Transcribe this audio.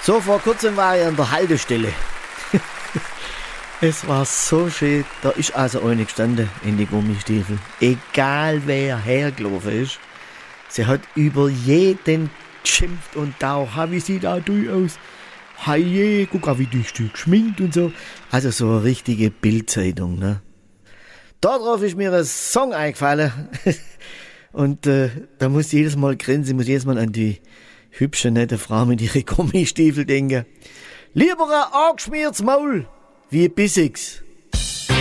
So, vor kurzem war ich an der Haltestelle. Es war so schön. Da ist also eine gestanden in die Gummistiefel. Egal wer hergelaufen ist. Sie hat über jeden geschimpft und da, wie sieht da du aus? Heie, guck mal, wie du geschminkt und so. Also so eine richtige Bildzeitung, ne? Darauf ist mir ein Song eingefallen. Und da muss ich jedes Mal grinsen, muss jedes Mal an die hübsche, nette Frau mit ihren Gummistiefel denken. Lieber ein angeschmiertes Maul wie ein bissiges.